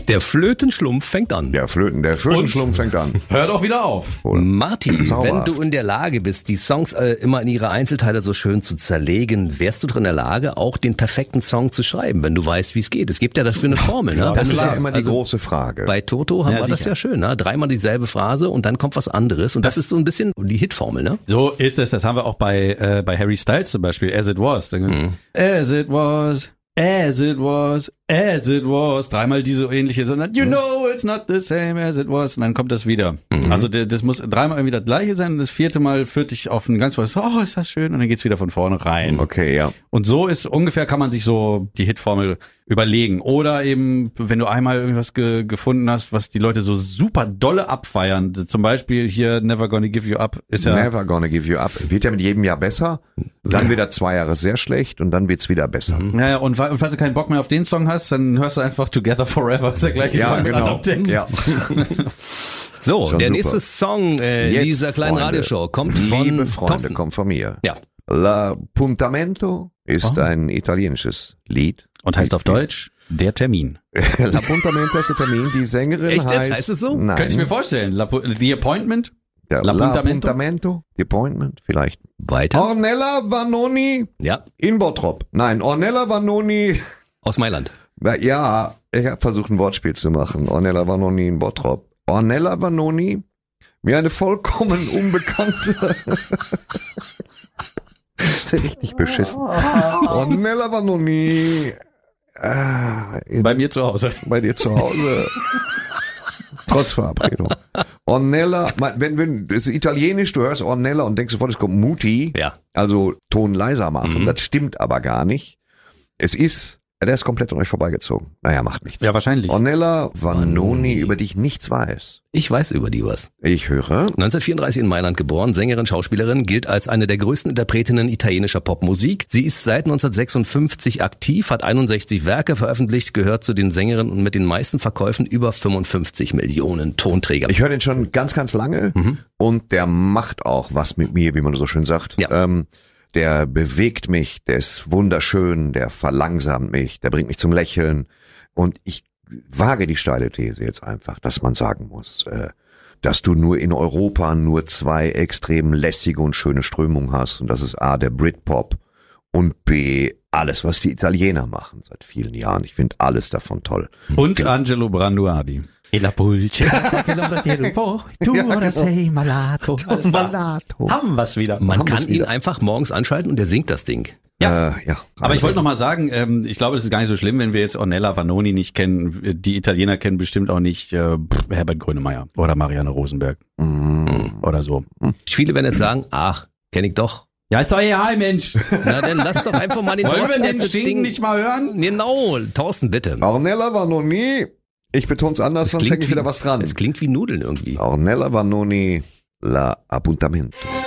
Der Flötenschlumpf fängt an. Der Flötenschlumpf fängt an. Hört auch wieder auf. Martin, Zauberhaft. wenn du in der Lage bist, die Songs immer in ihre Einzelteile so schön zu zerlegen, wärst du doch in der Lage, auch den perfekten Song zu schreiben, wenn du weißt, wie es geht. Es gibt ja dafür eine Formel. Ne? Das ist ja Klar. immer die große Frage. Bei Toto haben wir das sicher. ja schön. Ne? 3-mal dieselbe Phrase und dann kommt was anderes. Und das ist so ein bisschen die Hitformel. Ne? So ist es. Das haben wir auch bei Harry Styles zum Beispiel. As it was. As it was. As it was, as it was. 3-mal diese ähnliche, sondern you know it's not the same as it was. Und dann kommt das wieder. Also das muss 3-mal irgendwie das gleiche sein und das 4. Mal führt dich auf ein ganz was, oh, ist das schön. Und dann geht's wieder von vorne rein. Okay, ja. Und so ist ungefähr, kann man sich so die Hitformel überlegen. Oder eben, wenn du einmal irgendwas gefunden hast, was die Leute so super dolle abfeiern. Zum Beispiel hier Never Gonna Give You Up ist ja... Never Gonna Give You Up. Wird ja mit jedem Jahr besser. Dann wieder 2 Jahre sehr schlecht und dann wird's wieder besser. Naja, und falls du keinen Bock mehr auf den Song hast, dann hörst du einfach Together Forever. Ist der gleiche Ja, Song mit genau. anderem Text. Ja. So, Schon der super. nächste Song Jetzt, dieser kleinen Freunde, Radioshow kommt von Liebe Freunde, Thorsten. kommt von mir. Ja. L'Appuntamento ist ein italienisches Lied. Und heißt auf Deutsch der Termin. L'Appuntamento ist der Termin. Die Sängerin Echt jetzt? heißt... Heißt es so? Nein. Könnte ich mir vorstellen. The Appointment? Der L'Appuntamento? L'Appuntamento, The Appointment, vielleicht. Weiter. Ornella Vanoni Ja, in Bottrop. Nein, Ornella Vanoni... aus Mailand. Ja, ich habe versucht, ein Wortspiel zu machen. Ornella Vanoni in Bottrop. Ornella Vanoni, wie eine vollkommen unbekannte... Richtig beschissen. Ornella Vanoni... Bei mir zu Hause. bei dir zu Hause. Trotz Verabredung. Ornella, wenn das ist italienisch, du hörst Ornella und denkst sofort, es kommt Muti. Ja. Also Ton leiser machen. Das stimmt aber gar nicht. Der ist komplett an euch vorbeigezogen. Naja, macht nichts. Ja, wahrscheinlich. Ornella Vanoni, über die ich nichts weiß. Ich weiß über die was. Ich höre. 1934 in Mailand geboren, Sängerin, Schauspielerin, gilt als eine der größten Interpretinnen italienischer Popmusik. Sie ist seit 1956 aktiv, hat 61 Werke veröffentlicht, gehört zu den Sängerinnen mit den meisten Verkäufen, über 55 Millionen Tonträger. Ich höre den schon ganz, ganz lange und der macht auch was mit mir, wie man so schön sagt. Ja. Der bewegt mich, der ist wunderschön, der verlangsamt mich, der bringt mich zum Lächeln. Und ich wage die steile These jetzt einfach, dass man sagen muss, dass du nur in Europa nur 2 extrem lässige und schöne Strömungen hast. Und das ist A, der Britpop und B, alles, was die Italiener machen seit vielen Jahren. Ich finde alles davon toll. Und Angelo Branduardi. E la pulce. Tu ora sei malato. Haben wir's wieder. Man haben kann wir's ihn wieder. einfach morgens anschalten und der singt das Ding. Ja. Aber ich wollte noch mal sagen, ich glaube, es ist gar nicht so schlimm, wenn wir jetzt Ornella Vanoni nicht kennen. Die Italiener kennen bestimmt auch nicht Herbert Grönemeyer oder Marianne Rosenberg oder so. Viele werden jetzt sagen, ach, kenne ich doch. Ja, ist doch egal, Mensch. Na, dann lass doch einfach mal den Wollen wir Thorsten den jetzt das Stinken Ding nicht mal hören? Genau, Thorsten, bitte. Ornella Vanoni, ich beton's anders, sonst hänge ich wieder was dran. Es klingt wie Nudeln irgendwie. Ornella Vanoni, la Appuntamento.